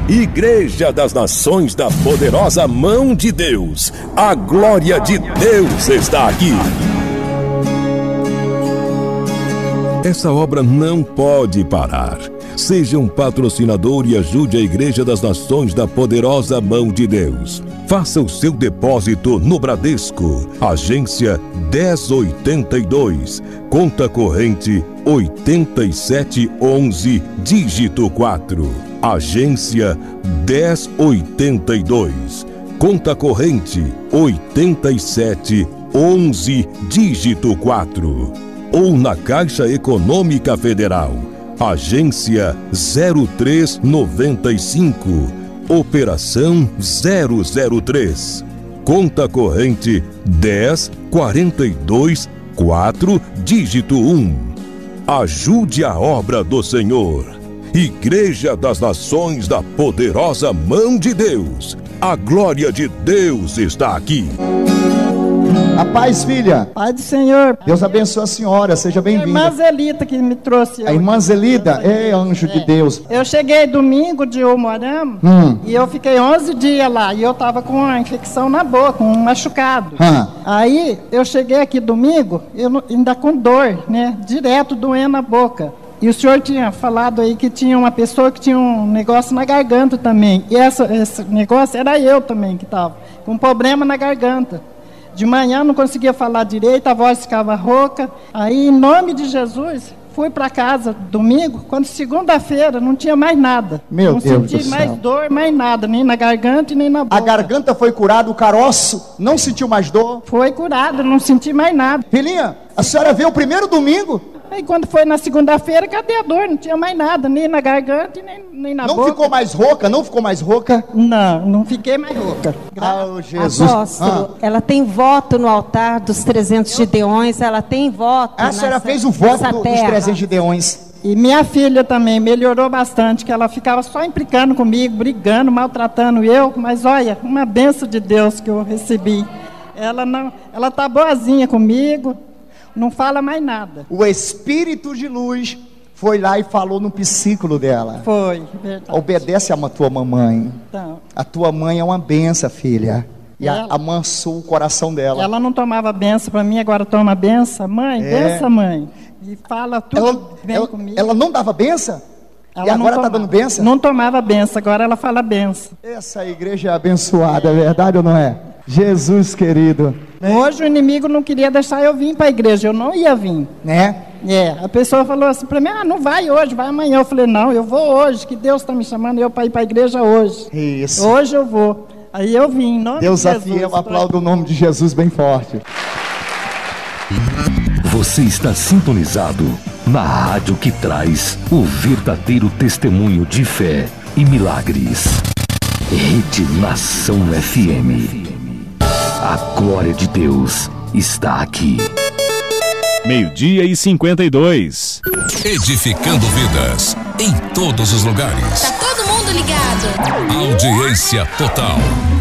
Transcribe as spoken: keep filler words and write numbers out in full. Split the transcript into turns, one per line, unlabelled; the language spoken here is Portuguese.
Igreja das Nações da Poderosa Mão de Deus. A glória de Deus está aqui. Essa obra não pode parar. Seja um patrocinador e ajude a Igreja das Nações da Poderosa Mão de Deus. Faça o seu depósito no Bradesco, agência dez oitenta e dois, conta corrente oitenta e sete onze, dígito quatro. Agência dez oitenta e dois, conta corrente oitenta e sete onze, dígito quatro. Ou na Caixa Econômica Federal, agência zero três noventa e cinco, operação zero zero três, conta corrente dez quarenta e dois quatro, dígito um. Ajude a obra do Senhor. Igreja das Nações da Poderosa Mão de Deus. A glória de Deus está aqui.
A paz, filha.
Pai do Senhor.
Deus abençoe a senhora, seja bem-vinda.
A irmã Zelita que me trouxe.
A irmã Zelida, é anjo é. de Deus.
Eu cheguei domingo de Umuarama hum. e eu fiquei onze dias lá. E eu tava com uma infecção na boca, um machucado. Hum. Aí eu cheguei aqui domingo, eu ainda com dor, né? Direto doendo a boca. E o senhor tinha falado aí que tinha uma pessoa que tinha um negócio na garganta também. E essa, esse negócio era eu também que tava com um problema na garganta. De manhã não conseguia falar direito, a voz ficava rouca. Aí, em nome de Jesus, fui para casa domingo, quando segunda-feira não tinha mais nada.
Meu
não
Deus do
senti
céu.
mais dor, mais nada, nem na garganta e nem na boca.
A garganta foi curada, o caroço não sentiu mais dor?
Foi curada, não senti mais nada.
Filhinha, a senhora veio o primeiro domingo?
Aí quando foi na segunda-feira, cadê a dor? Não tinha mais nada, nem na garganta e nem, nem na
não
boca.
Não ficou mais rouca? Não ficou mais rouca?
Não, não fiquei mais rouca.
Oh, Jesus.
Apóstolo, ah. ela tem voto no altar dos trezentos gideões, ela tem voto.
A senhora nessa, fez o voto do, dos trezentos gideões.
E minha filha também melhorou bastante, que ela ficava só implicando comigo, brigando, maltratando eu, mas olha, uma bênção de Deus que eu recebi. Ela não, ela tá boazinha comigo. Não fala mais nada.
O Espírito de luz foi lá e falou no psíquico dela.
Foi, verdade.
Obedece a tua mamãe.
Então,
a tua mãe é uma benção, filha. E
ela,
amansou o coração dela.
Ela não tomava benção para mim, agora toma benção. Mãe, é. benção, mãe. E fala tudo
ela,
bem
ela,
comigo.
Ela não dava benção?
Ela
e agora está dando benção?
Não tomava benção, agora ela fala benção.
Essa igreja é abençoada, é verdade ou não é? Jesus querido.
Hoje o inimigo não queria deixar eu vir para a igreja, eu não ia vir.
Né?
É, a pessoa falou assim para mim, ah, não vai hoje, vai amanhã. Eu falei, não, eu vou hoje, que Deus está me chamando eu para ir para a igreja hoje.
Isso.
Hoje eu vou. Aí eu vim, em nome
Deus
de Jesus.
Deus aplauda o nome de Jesus bem forte.
Você está sintonizado na rádio que traz o verdadeiro testemunho de fé e milagres. Rede Nação F M. A glória de Deus está aqui.
Meio-dia e cinquenta e dois.
Edificando vidas em todos os lugares.
Tá todo mundo ligado.
Audiência total.